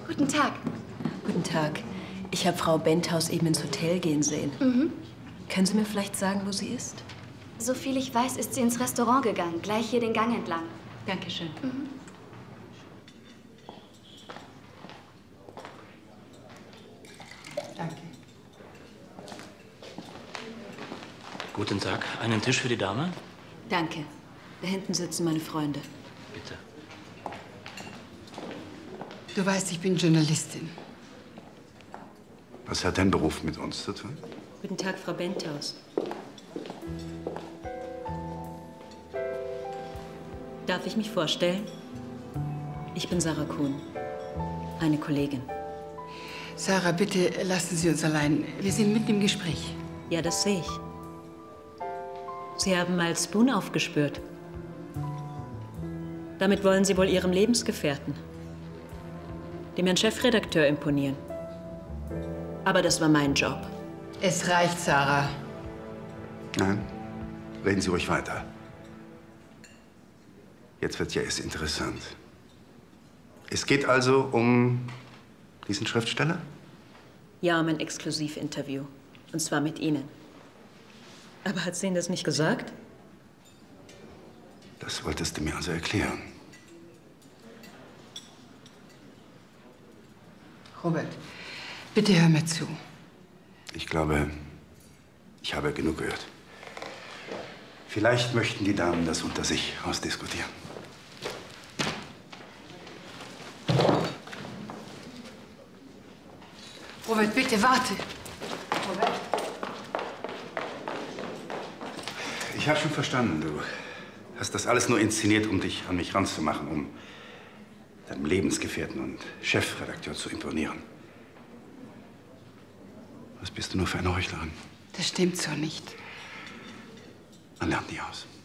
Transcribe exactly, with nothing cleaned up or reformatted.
Guten Tag. Guten Tag. Ich habe Frau Benthaus eben ins Hotel gehen sehen. Mhm. Können Sie mir vielleicht sagen, wo sie ist? Soviel ich weiß, ist sie ins Restaurant gegangen. Gleich hier den Gang entlang. Dankeschön. Mhm. Danke. Guten Tag. Einen Tisch für die Dame? Danke. Da hinten sitzen meine Freunde. Bitte. Du weißt, ich bin Journalistin. Was hat dein Beruf mit uns zu tun? Guten Tag, Frau Benthaus. Darf ich mich vorstellen? Ich bin Sarah Kuhn, eine Kollegin. Sarah, bitte lassen Sie uns allein. Wir sind mitten im Gespräch. Ja, das sehe ich. Sie haben mal Spoon aufgespürt. Damit wollen Sie wohl Ihrem Lebensgefährten, dem Herrn Chefredakteur, imponieren. Aber das war mein Job. Es reicht, Sarah. Nein, reden Sie ruhig weiter. Jetzt wird ja erst interessant. Es geht also um diesen Schriftsteller? Ja, um ein Exklusivinterview. Und zwar mit Ihnen. Aber hat sie Ihnen das nicht gesagt? Das wolltest du mir also erklären. Robert, bitte hör mir zu. Ich glaube, ich habe genug gehört. Vielleicht möchten die Damen das unter sich ausdiskutieren. Robert, bitte warte. Robert? Ich habe schon verstanden, du hast das alles nur inszeniert, um dich an mich ranzumachen, um deinem Lebensgefährten und Chefredakteur zu imponieren. Was bist du nur für eine Heuchlerin? Das stimmt so nicht. Man lernt nie aus.